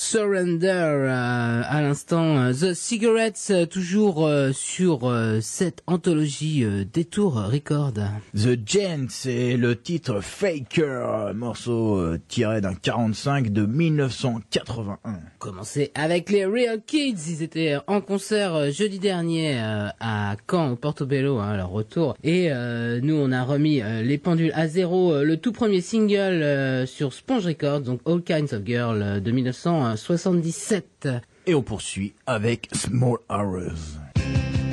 Surrender, à l'instant, The Cigarettes, toujours sur cette anthologie Détour Record. The Gent, c'est le titre Faker, morceau tiré d'un 45 de 1981. Commencer avec les Real Kids, ils étaient en concert jeudi dernier à Caen, au Portobello, leur retour. Et nous, on a remis les pendules à zéro, le tout premier single sur Sponge Records, donc All Kinds of Girls de 1977. Et on poursuit avec Small Hours.